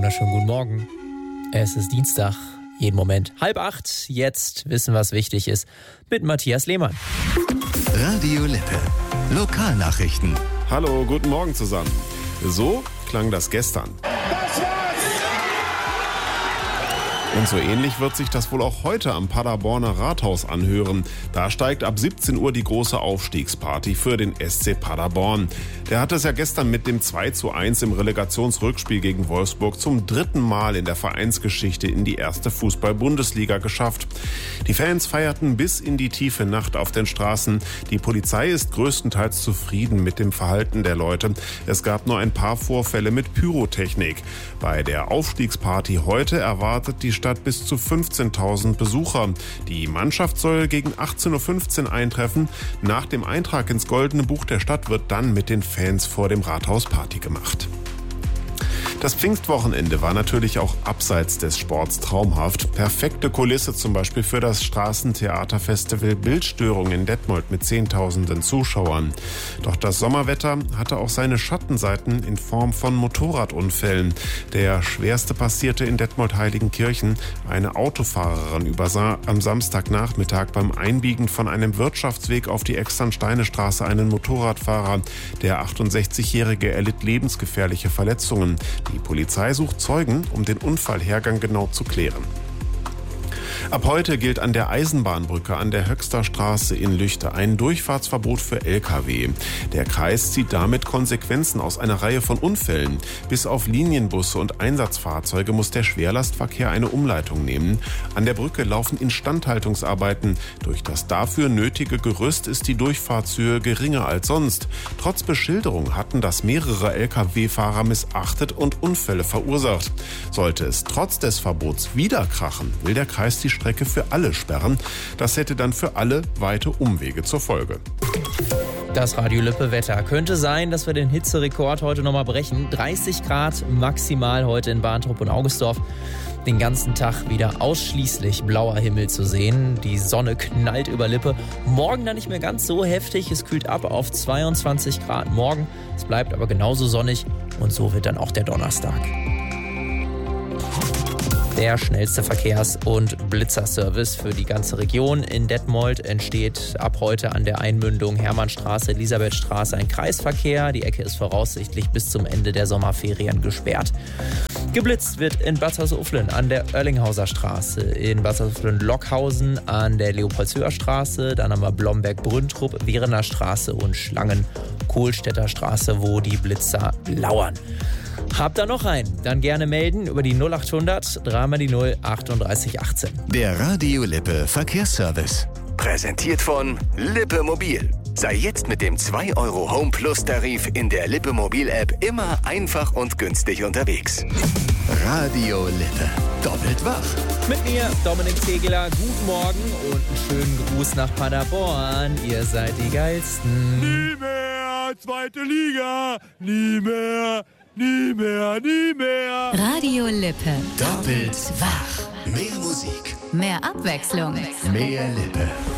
wunderschönen guten Morgen. Es ist Dienstag, jeden Moment 7:30. Jetzt wissen, was wichtig ist, mit Matthias Lehmann. Radio Lippe. Lokalnachrichten. Hallo, guten Morgen zusammen. So klang das gestern. Und so ähnlich wird sich das wohl auch heute am Paderborner Rathaus anhören. Da steigt ab 17 Uhr die große Aufstiegsparty für den SC Paderborn. Der hat es ja gestern mit dem 2:1 im Relegationsrückspiel gegen Wolfsburg zum 3. Mal in der Vereinsgeschichte in die erste Fußball-Bundesliga geschafft. Die Fans feierten bis in die tiefe Nacht auf den Straßen. Die Polizei ist größtenteils zufrieden mit dem Verhalten der Leute. Es gab nur ein paar Vorfälle mit Pyrotechnik. Bei der Aufstiegsparty heute erwartet die Stadt bis zu 15.000 Besucher. Die Mannschaft soll gegen 18:15 Uhr eintreffen. Nach dem Eintrag ins Goldene Buch der Stadt wird dann mit den Fans vor dem Rathaus Party gemacht. Das Pfingstwochenende war natürlich auch abseits des Sports traumhaft. Perfekte Kulisse zum Beispiel für das Straßentheaterfestival Bildstörung in Detmold mit Zehntausenden Zuschauern. Doch das Sommerwetter hatte auch seine Schattenseiten in Form von Motorradunfällen. Der schwerste passierte in Detmold-Heiligenkirchen. Eine Autofahrerin übersah am Samstagnachmittag beim Einbiegen von einem Wirtschaftsweg auf die Externsteinestraße einen Motorradfahrer. Der 68-Jährige erlitt lebensgefährliche Verletzungen. Die Polizei sucht Zeugen, um den Unfallhergang genau zu klären. Ab heute gilt an der Eisenbahnbrücke an der Höxter Straße in Lüchte ein Durchfahrtsverbot für Lkw. Der Kreis zieht damit Konsequenzen aus einer Reihe von Unfällen. Bis auf Linienbusse und Einsatzfahrzeuge muss der Schwerlastverkehr eine Umleitung nehmen. An der Brücke laufen Instandhaltungsarbeiten. Durch das dafür nötige Gerüst ist die Durchfahrtshöhe geringer als sonst. Trotz Beschilderung hatten das mehrere Lkw-Fahrer missachtet und Unfälle verursacht. Sollte es trotz des Verbots wieder krachen, will der Kreis die Strecke für alle sperren. Das hätte dann für alle weite Umwege zur Folge. Das Radio Lippe Wetter. Könnte sein, dass wir den Hitzerekord heute nochmal brechen. 30 Grad maximal heute in Bahntrupp und Augustdorf. Den ganzen Tag wieder ausschließlich blauer Himmel zu sehen. Die Sonne knallt über Lippe. Morgen dann nicht mehr ganz so heftig. Es kühlt ab auf 22 Grad morgen. Es bleibt aber genauso sonnig und so wird dann auch der Donnerstag. Der schnellste Verkehrs- und Blitzerservice für die ganze Region in Detmold entsteht ab heute an der Einmündung Hermannstraße, Elisabethstraße ein Kreisverkehr. Die Ecke ist voraussichtlich bis zum Ende der Sommerferien gesperrt. Geblitzt wird in Bad Salzuflen an der Oerlinghauser Straße, in Bad Salzuflen-Lockhausen an der Leopoldshöher Straße, dann haben wir Blomberg-Brüntrup, Werener Straße und Schlangen-Kohlstädter Straße, wo die Blitzer lauern. Habt ihr noch einen? Dann gerne melden über die 0800 3 die 0 38 18. Der Radio Lippe Verkehrsservice. Präsentiert von Lippe Mobil. Sei jetzt mit dem 2 € Home Plus Tarif in der Lippe Mobil App immer einfach und günstig unterwegs. Radio Lippe. Doppelt wach. Mit mir, Dominik Tegeler. Guten Morgen und einen schönen Gruß nach Paderborn. Ihr seid die Geilsten. Nie mehr, zweite Liga. Nie mehr. Nie mehr, nie mehr. Radio Lippe. Doppelt wach. Mehr Musik. Mehr Abwechslung. Mehr Lippe.